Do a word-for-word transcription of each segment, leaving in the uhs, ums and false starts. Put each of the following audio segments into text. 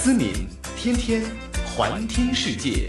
思敏天天环听世界。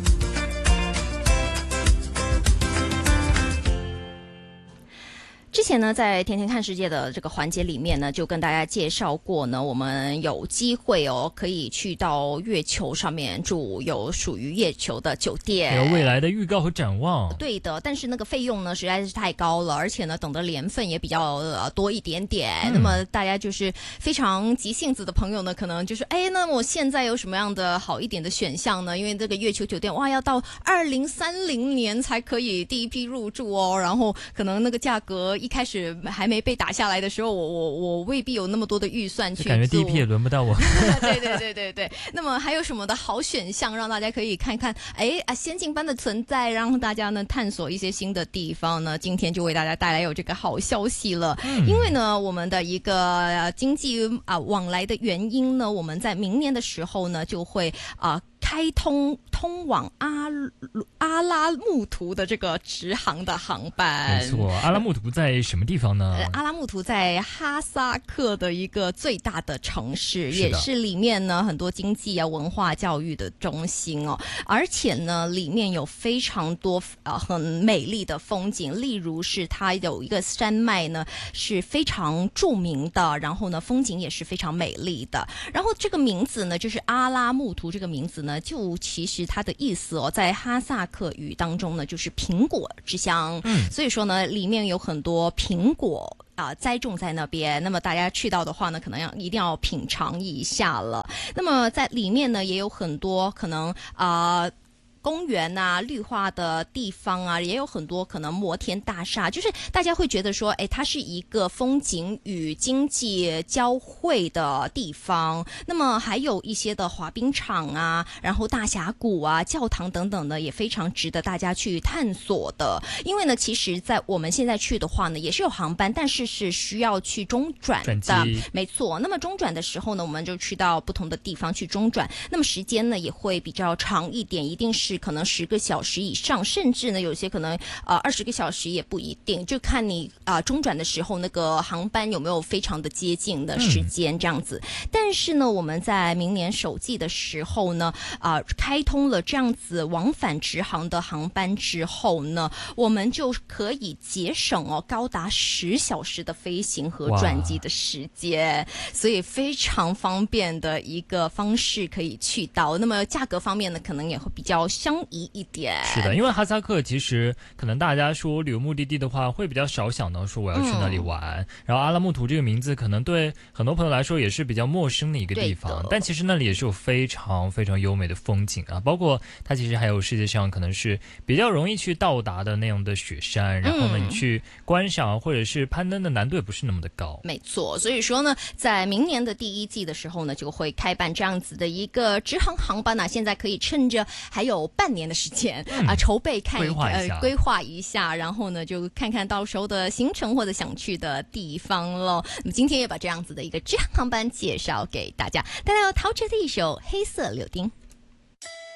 之前呢，在天天看世界的这个环节里面呢，就跟大家介绍过呢，我们有机会哦，可以去到月球上面住，有属于月球的酒店， 还有未来的预告和展望。 对的，但是那个费用呢实在是太高了，而且呢，等的年份也比较、呃、多一点点、嗯。那么大家就是非常急性子的朋友呢，可能就是哎，那我现在有什么样的好一点的选项呢？因为这个月球酒店哇，要到二零三零年才可以第一批入住哦，然后可能那个价格。一开始还没被打下来的时候，我我我未必有那么多的预算去做， 感觉第一批也轮不到我。 对对对对对。那么还有什么的好选项，让大家可以看看，哎啊，先进班的存在，让大家呢探索一些新的地方呢？今天就为大家带来有这个好消息了，嗯、因为呢，我们的一个、呃、经济啊、呃、往来的原因呢，我们在明年的时候呢，就会啊。呃开通通往阿阿拉木图的这个直航的航班。 没错，阿拉木图在什么地方呢？ 呃、阿拉木图在哈萨克的一个最大的城市，是也是里面呢很多经济啊、文化、教育的中心哦。而且呢，里面有非常多呃很美丽的风景，例如是它有一个山脉呢是非常著名的，然后呢风景也是非常美丽的。然后这个名字呢，就是阿拉木图这个名字呢。就其实它的意思哦，在哈萨克语当中呢，就是苹果之乡。嗯，所以说呢，里面有很多苹果啊、呃、栽种在那边。那么大家去到的话呢，可能要一定要品尝一下了。那么在里面呢，也有很多可能啊。呃公园啊，绿化的地方啊，也有很多可能摩天大厦，就是大家会觉得说，哎，它是一个风景与经济交汇的地方。那么还有一些的滑冰场啊，然后大峡谷啊、教堂等等的，也非常值得大家去探索的。因为呢，其实在我们现在去的话呢，也是有航班，但是是需要去中转的，没错。那么中转的时候呢，我们就去到不同的地方去中转，那么时间呢也会比较长一点，一定是可能十个小时以上，甚至呢有些可能呃二十个小时也不一定，就看你啊、呃、中转的时候那个航班有没有非常的接近的时间这样子。嗯、但是呢，我们在明年首季的时候呢，啊、呃、开通了这样子往返直航的航班之后呢，我们就可以节省哦高达十小时的飞行和转机的时间，所以非常方便的一个方式可以去到。那么价格方面呢，可能也会比较相宜一点。 是的，因为哈萨克其实可能大家说旅游目的地的话，会比较少想到说我要去那里玩。嗯、然后阿拉木图这个名字可能对很多朋友来说也是比较陌生的一个地方，但其实那里也是有非常非常优美的风景啊，包括它其实还有世界上可能是比较容易去到达的那样的雪山，然后呢，你去观赏或者是攀登的难度也不是那么的高。 没错，所以说呢，在明年的第一季的时候呢，就会开办这样子的一个直航航班呢、啊，现在可以趁着还有半年的时间、嗯、啊，筹备看规划一下、 呃、规划一下，然后呢，就看看到时候的行程或者想去的地方咯。那么今天也把这样子的一个直航航班介绍给大家，带来陶喆的一首《黑色柳丁》。